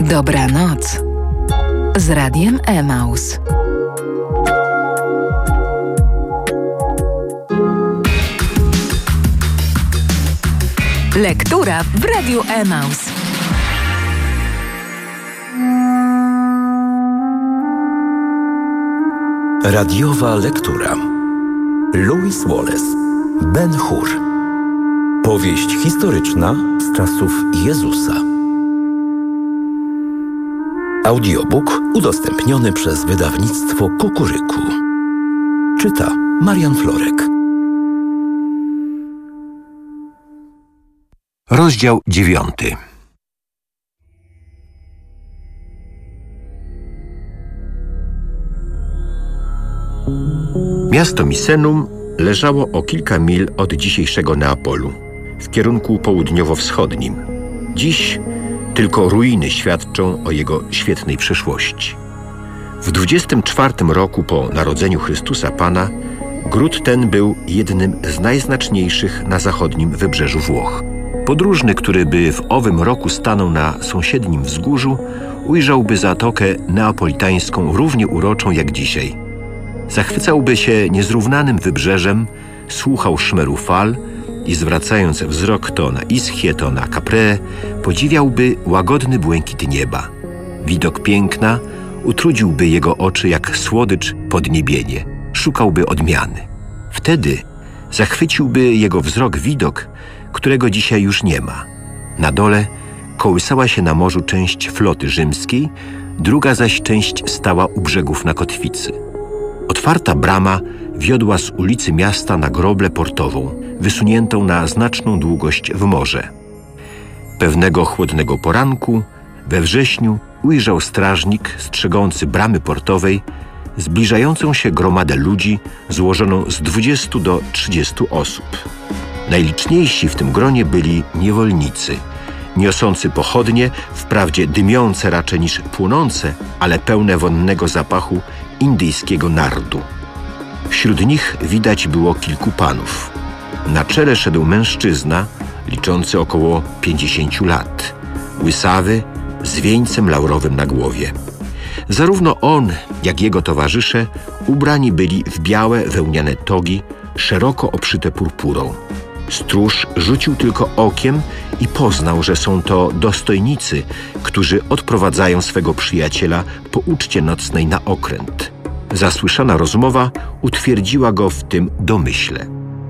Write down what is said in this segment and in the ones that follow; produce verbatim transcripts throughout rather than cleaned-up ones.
Dobranoc z Radiem Emaus. Lektura w Radiu Emaus. Radiowa lektura. Lewis Wallace, Ben-Hur. Powieść historyczna z czasów Jezusa. Audiobook udostępniony przez wydawnictwo Kukuryku. Czyta Marian Florek. Rozdział dziewiąty. Miasto Misenum leżało o kilka mil od dzisiejszego Neapolu, w kierunku południowo-wschodnim. Dziś tylko ruiny świadczą o jego świetnej przeszłości. W dwudziestym czwartym roku po narodzeniu Chrystusa Pana gród ten był jednym z najznaczniejszych na zachodnim wybrzeżu Włoch. Podróżny, który by w owym roku stanął na sąsiednim wzgórzu, ujrzałby zatokę neapolitańską równie uroczą jak dzisiaj. Zachwycałby się niezrównanym wybrzeżem, słuchał szmeru fal i zwracając wzrok to na Ischię, to na Capreę, podziwiałby łagodny błękit nieba. Widok piękna utrudziłby jego oczy jak słodycz podniebienie. Szukałby odmiany. Wtedy zachwyciłby jego wzrok widok, którego dzisiaj już nie ma. Na dole kołysała się na morzu część floty rzymskiej, druga zaś część stała u brzegów na kotwicy. Otwarta brama wiodła z ulicy miasta na groblę portową, wysuniętą na znaczną długość w morze. Pewnego chłodnego poranku, we wrześniu, ujrzał strażnik strzegący bramy portowej zbliżającą się gromadę ludzi złożoną z dwudziestu do trzydziestu osób. Najliczniejsi w tym gronie byli niewolnicy, niosący pochodnie, wprawdzie dymiące raczej niż płonące, ale pełne wonnego zapachu indyjskiego nardu. Wśród nich widać było kilku panów. Na czele szedł mężczyzna, liczący około pięćdziesięciu lat, łysawy, z wieńcem laurowym na głowie. Zarówno on, jak jego towarzysze ubrani byli w białe wełniane togi, szeroko obszyte purpurą. Stróż rzucił tylko okiem i poznał, że są to dostojnicy, którzy odprowadzają swego przyjaciela po uczcie nocnej na okręt. Zasłyszana rozmowa utwierdziła go w tym domyśle.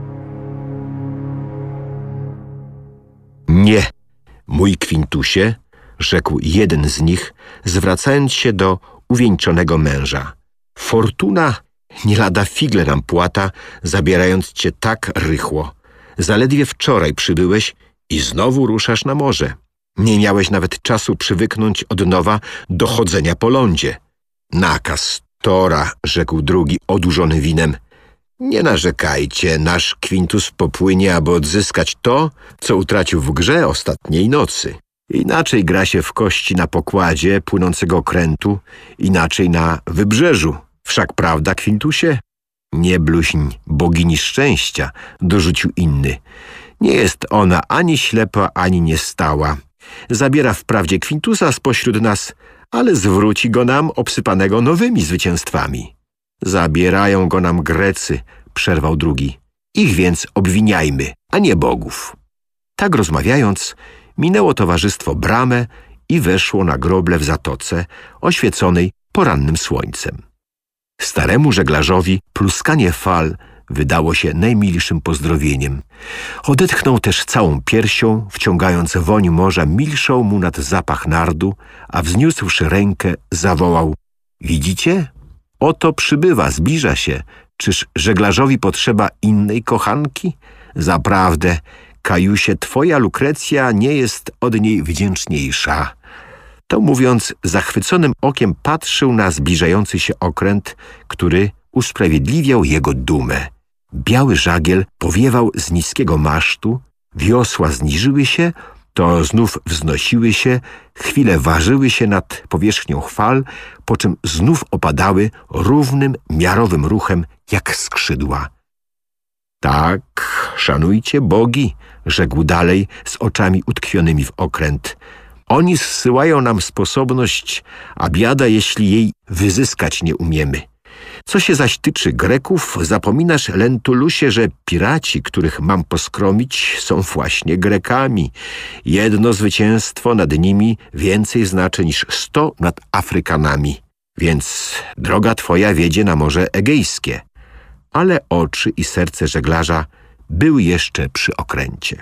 Nie, mój Quintusie, rzekł jeden z nich, zwracając się do uwieńczonego męża. Fortuna nie lada figle nam płata, zabierając cię tak rychło. Zaledwie wczoraj przybyłeś i znowu ruszasz na morze. Nie miałeś nawet czasu przywyknąć od nowa do chodzenia po lądzie. Nakaz Tora, rzekł drugi, odurzony winem. Nie narzekajcie, nasz Quintus popłynie, aby odzyskać to, co utracił w grze ostatniej nocy. Inaczej gra się w kości na pokładzie płynącego okrętu, inaczej na wybrzeżu. Wszak prawda, Quintusie? Nie bluźń bogini szczęścia, dorzucił inny. Nie jest ona ani ślepa, ani niestała. Zabiera wprawdzie Quintusa spośród nas, ale zwróci go nam obsypanego nowymi zwycięstwami. Zabierają go nam Grecy, przerwał drugi. Ich więc obwiniajmy, a nie bogów. Tak rozmawiając, minęło towarzystwo bramę i weszło na groblę w zatoce, oświeconej porannym słońcem. Staremu żeglarzowi pluskanie fal wydało się najmilszym pozdrowieniem. Odetchnął też całą piersią, wciągając woń morza milszą mu nad zapach nardu, a wzniósłszy rękę zawołał: widzicie? Oto przybywa, zbliża się. Czyż żeglarzowi potrzeba innej kochanki? Zaprawdę, Kajusie, twoja Lukrecja nie jest od niej wdzięczniejsza. To mówiąc, zachwyconym okiem patrzył na zbliżający się okręt, który usprawiedliwiał jego dumę. Biały żagiel powiewał z niskiego masztu, wiosła zniżyły się, to znów wznosiły się, chwilę ważyły się nad powierzchnią fal, po czym znów opadały równym, miarowym ruchem jak skrzydła. Tak, szanujcie bogi, rzekł dalej z oczami utkwionymi w okręt. Oni zsyłają nam sposobność, a biada, jeśli jej wyzyskać nie umiemy. Co się zaś tyczy Greków, zapominasz, Lentulusie, że piraci, których mam poskromić, są właśnie Grekami. Jedno zwycięstwo nad nimi więcej znaczy niż sto nad Afrykanami. Więc droga twoja wiedzie na Morze Egejskie. Ale oczy i serce żeglarza były jeszcze przy okręcie.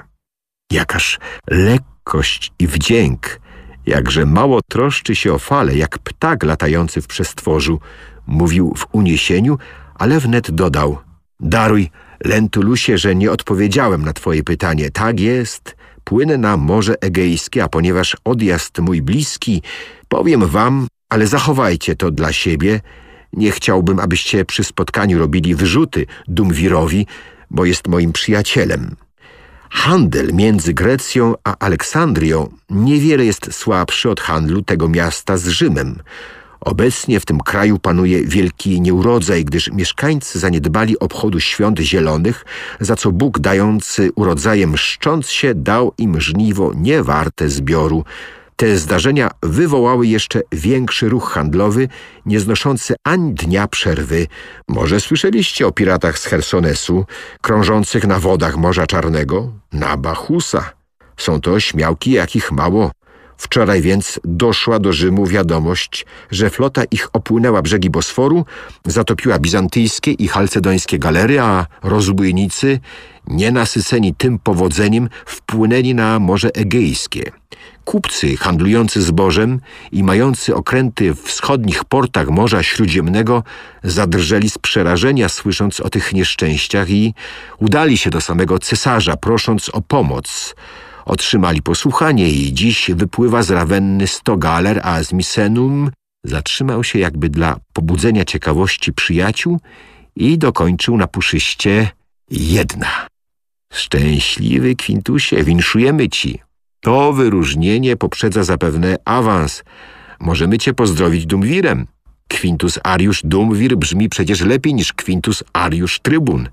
Jakaż lekkość i wdzięk, jakże mało troszczy się o fale, jak ptak latający w przestworzu, mówił w uniesieniu, ale wnet dodał: daruj, Lentulusie, że nie odpowiedziałem na twoje pytanie. Tak jest, płynę na Morze Egejskie, a ponieważ odjazd mój bliski, powiem wam, ale zachowajcie to dla siebie. Nie chciałbym, abyście przy spotkaniu robili wyrzuty Dumwirowi, bo jest moim przyjacielem. Handel między Grecją a Aleksandrią niewiele jest słabszy od handlu tego miasta z Rzymem. Obecnie w tym kraju panuje wielki nieurodzaj, gdyż mieszkańcy zaniedbali obchodu świąt zielonych, za co Bóg, dający urodzaje mszcząc się, dał im żniwo niewarte zbioru. Te zdarzenia wywołały jeszcze większy ruch handlowy, nie znoszący ani dnia przerwy. Może słyszeliście o piratach z Chersonesu, krążących na wodach Morza Czarnego? Na Bachusa. Są to śmiałki, jakich mało. Wczoraj więc doszła do Rzymu wiadomość, że flota ich opłynęła brzegi Bosforu, zatopiła bizantyjskie i chalcedońskie galery, a rozbójnicy, nienasyceni tym powodzeniem, wpłynęli na Morze Egejskie. Kupcy handlujący zbożem i mający okręty w wschodnich portach Morza Śródziemnego zadrżeli z przerażenia, słysząc o tych nieszczęściach, i udali się do samego cesarza, prosząc o pomoc. Otrzymali posłuchanie i dziś wypływa z Rawenny sto galer, a z Misenum zatrzymał się jakby dla pobudzenia ciekawości przyjaciół i dokończył na puszyście: jedna. Szczęśliwy Kwintusie, winszujemy ci. To wyróżnienie poprzedza zapewne awans. Możemy cię pozdrowić Dumwirem. Quintus Ariusz Dumwir brzmi przecież lepiej niż Quintus Ariusz Trybun.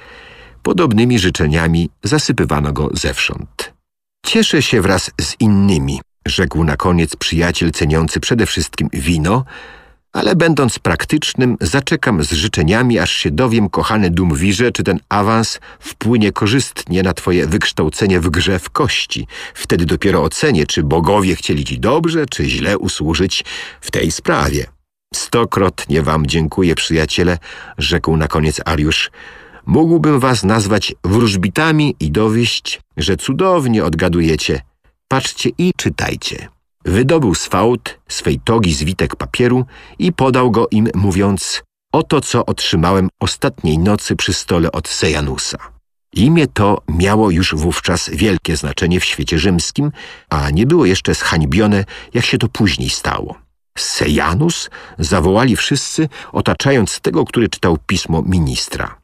Podobnymi życzeniami zasypywano go zewsząd. Cieszę się wraz z innymi, rzekł na koniec przyjaciel ceniący przede wszystkim wino, ale będąc praktycznym, zaczekam z życzeniami, aż się dowiem, kochany Dumwirze, czy ten awans wpłynie korzystnie na twoje wykształcenie w grze w kości. Wtedy dopiero ocenię, czy bogowie chcieli ci dobrze, czy źle usłużyć w tej sprawie. Stokrotnie wam dziękuję, przyjaciele, rzekł na koniec Ariusz. Mógłbym was nazwać wróżbitami i dowieść, że cudownie odgadujecie. Patrzcie i czytajcie. Wydobył z fałd swej togi zwitek papieru i podał go im, mówiąc: oto co otrzymałem ostatniej nocy przy stole od Sejanusa. Imię to miało już wówczas wielkie znaczenie w świecie rzymskim, a nie było jeszcze zhańbione, jak się to później stało. Sejanus zawołali wszyscy, otaczając tego, który czytał pismo ministra.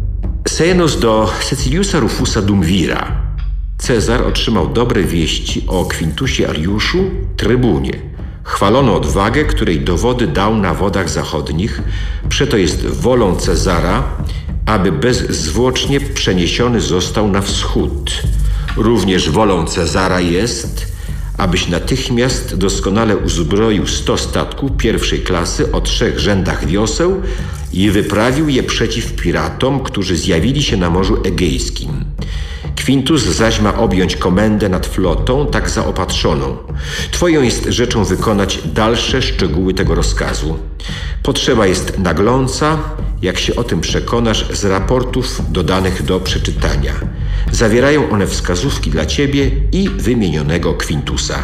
Sejanus do Ceciliusa Rufusa Dumwira. Cezar otrzymał dobre wieści o Quintusie Ariuszu, trybunie. Chwalono odwagę, której dowody dał na wodach zachodnich, przeto jest wolą Cezara, aby bezzwłocznie przeniesiony został na wschód. Również wolą Cezara jest, abyś natychmiast doskonale uzbroił sto statków pierwszej klasy o trzech rzędach wioseł i wyprawił je przeciw piratom, którzy zjawili się na Morzu Egejskim. Quintus zaś ma objąć komendę nad flotą tak zaopatrzoną. Twoją jest rzeczą wykonać dalsze szczegóły tego rozkazu. Potrzeba jest nagląca, jak się o tym przekonasz z raportów dodanych do przeczytania. Zawierają one wskazówki dla ciebie i wymienionego Quintusa.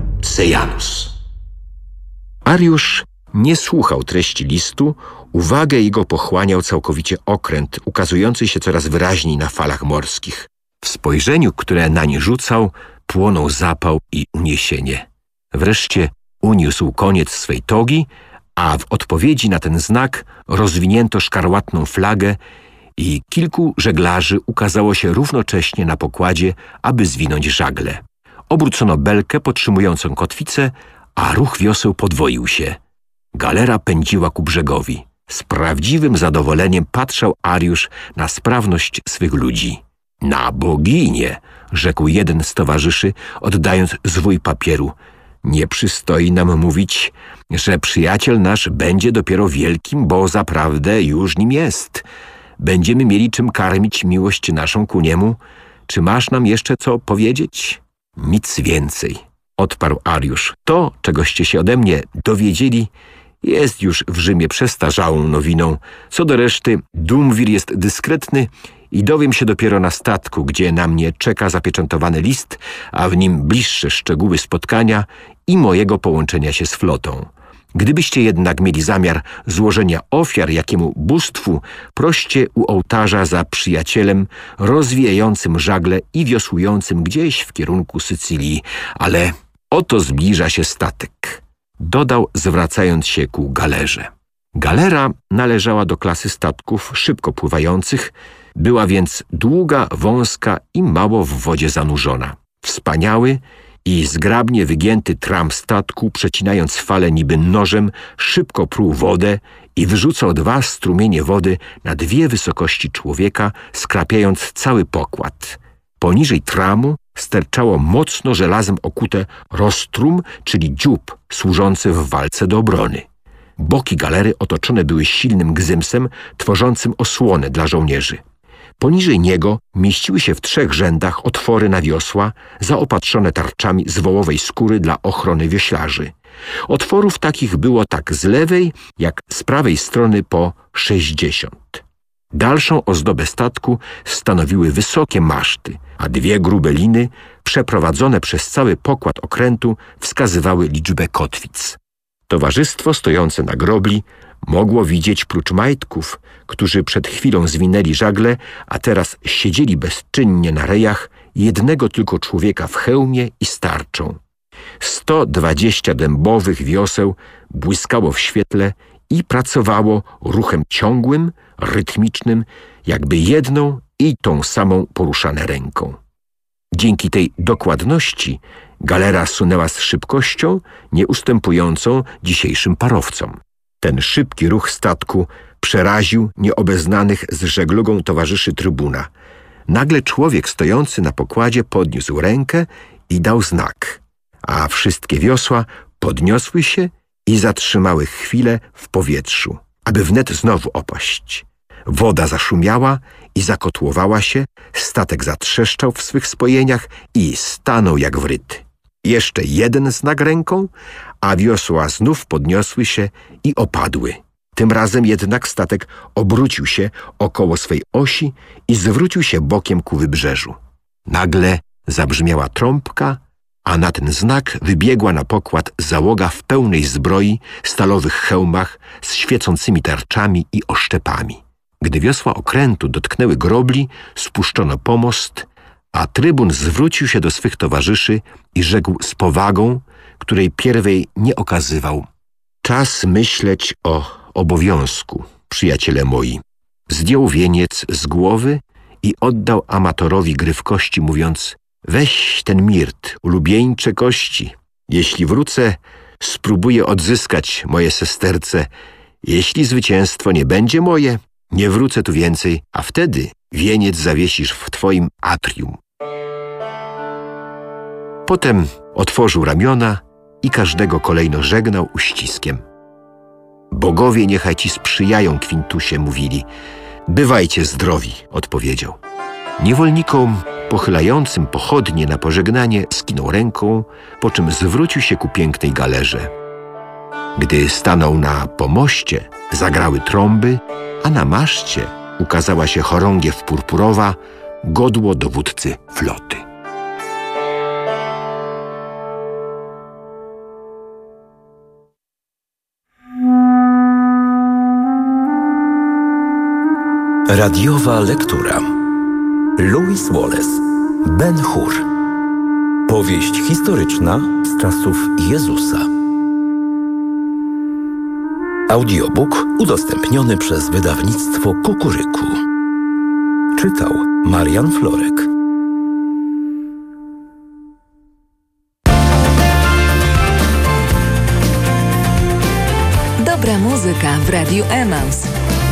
Sejanus. Ariusz nie słuchał treści listu, uwagę jego pochłaniał całkowicie okręt, ukazujący się coraz wyraźniej na falach morskich. W spojrzeniu, które nań rzucał, płonął zapał i uniesienie. Wreszcie uniósł koniec swej togi, a w odpowiedzi na ten znak rozwinięto szkarłatną flagę i kilku żeglarzy ukazało się równocześnie na pokładzie, aby zwinąć żagle. Obrócono belkę podtrzymującą kotwicę, a ruch wioseł podwoił się. Galera pędziła ku brzegowi. Z prawdziwym zadowoleniem patrzał Ariusz na sprawność swych ludzi. Na boginię, rzekł jeden z towarzyszy, oddając zwój papieru. Nie przystoi nam mówić, że przyjaciel nasz będzie dopiero wielkim, bo zaprawdę już nim jest. Będziemy mieli czym karmić miłość naszą ku niemu. Czy masz nam jeszcze co powiedzieć? Nic więcej, odparł Ariusz. To, czegoście się ode mnie dowiedzieli, jest już w Rzymie przestarzałą nowiną. Co do reszty, Dumwir jest dyskretny i dowiem się dopiero na statku, gdzie na mnie czeka zapieczętowany list, a w nim bliższe szczegóły spotkania i mojego połączenia się z flotą. Gdybyście jednak mieli zamiar złożenia ofiar jakiemu bóstwu, proście u ołtarza za przyjacielem rozwijającym żagle i wiosłującym gdzieś w kierunku Sycylii, ale oto zbliża się statek, dodał, zwracając się ku galerze. Galera należała do klasy statków szybko pływających, była więc długa, wąska i mało w wodzie zanurzona. Wspaniały i zgrabnie wygięty tram statku, przecinając fale niby nożem, szybko pruł wodę i wyrzucał dwa strumienie wody na dwie wysokości człowieka, skrapiając cały pokład. Poniżej tramu sterczało mocno żelazem okute rostrum, czyli dziób służący w walce do obrony. Boki galery otoczone były silnym gzymsem, tworzącym osłonę dla żołnierzy. Poniżej niego mieściły się w trzech rzędach otwory na wiosła, zaopatrzone tarczami z wołowej skóry dla ochrony wioślarzy. Otworów takich było tak z lewej, jak z prawej strony po sześćdziesiąt. Dalszą ozdobę statku stanowiły wysokie maszty, a dwie grube liny, przeprowadzone przez cały pokład okrętu, wskazywały liczbę kotwic. Towarzystwo stojące na grobli mogło widzieć prócz majtków, którzy przed chwilą zwinęli żagle, a teraz siedzieli bezczynnie na rejach, jednego tylko człowieka w hełmie i z tarczą. Sto dwadzieścia dębowych wioseł błyskało w świetle i pracowało ruchem ciągłym, rytmicznym, jakby jedną i tą samą poruszane ręką. Dzięki tej dokładności galera sunęła z szybkością nieustępującą dzisiejszym parowcom. Ten szybki ruch statku przeraził nieobeznanych z żeglugą towarzyszy trybuna. Nagle człowiek stojący na pokładzie podniósł rękę i dał znak, a wszystkie wiosła podniosły się i zatrzymały chwilę w powietrzu, aby wnet znowu opaść. Woda zaszumiała i zakotłowała się, statek zatrzeszczał w swych spojeniach i stanął jak wryty. Jeszcze jeden znak ręką, a wiosła znów podniosły się i opadły. Tym razem jednak statek obrócił się około swej osi i zwrócił się bokiem ku wybrzeżu. Nagle zabrzmiała trąbka, a na ten znak wybiegła na pokład załoga w pełnej zbroi, stalowych hełmach, z świecącymi tarczami i oszczepami. Gdy wiosła okrętu dotknęły grobli, spuszczono pomost, a trybun zwrócił się do swych towarzyszy i rzekł z powagą, której pierwej nie okazywał. Czas myśleć o obowiązku, przyjaciele moi. Zdjął wieniec z głowy i oddał amatorowi gry w kości, mówiąc: weź ten mirt, ulubieńcze kości. Jeśli wrócę, spróbuję odzyskać moje sesterce. Jeśli zwycięstwo nie będzie moje, nie wrócę tu więcej, a wtedy wieniec zawiesisz w twoim atrium. Potem otworzył ramiona i każdego kolejno żegnał uściskiem. Bogowie niechaj ci sprzyjają, Kwintusie, mówili. Bywajcie zdrowi, odpowiedział. Niewolnikom pochylającym pochodnie na pożegnanie skinął ręką, po czym zwrócił się ku pięknej galerze. Gdy stanął na pomoście, zagrały trąby, a na maszcie ukazała się chorągiew purpurowa, godło dowódcy floty. Radiowa lektura. Lewis Wallace, Ben-Hur. Powieść historyczna z czasów Jezusa. Audiobook udostępniony przez wydawnictwo Kukuryku. Czytał Marian Florek. Dobra muzyka w Radiu Emaus.